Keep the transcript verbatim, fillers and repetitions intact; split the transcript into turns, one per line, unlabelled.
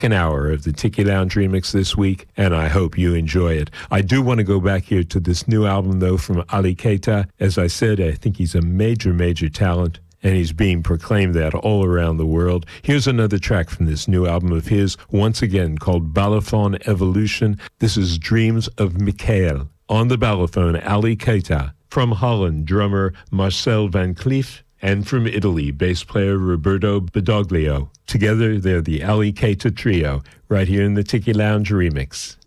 An hour of the Tiki Lounge remix this week, and I hope you enjoy it. I do want to go back here to this new album, though, from Ali Keita. As I said, I think he's a major, major talent, and he's being proclaimed that all around the world. Here's another track from this new album of his, once again called Balafon Evolution. This is Dreams of Michael. On the balafon, Ali Keita. From Holland, drummer Marcel van Cleef. And from Italy, bass player Roberto Badoglio. Together, they're the Ali Keita Trio, right here in the Tiki Lounge remix.